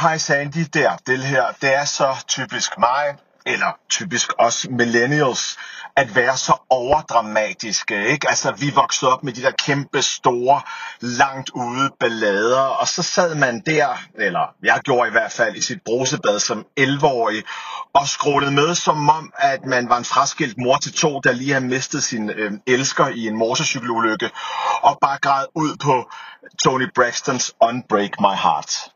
Hej Sandy, det her, det er så typisk mig, eller typisk os millennials, at være så overdramatiske, ikke? Altså, vi voksede op med de der kæmpe store, langt ude ballader, og så sad man der, eller jeg gjorde i hvert fald, i sit brusebad som 11-årig, og skrålede med, som om, at man var en fraskilt mor til 2, der lige havde mistet sin elsker i en motorcykelulykke, og bare græd ud på Toni Braxtons Unbreak My Heart.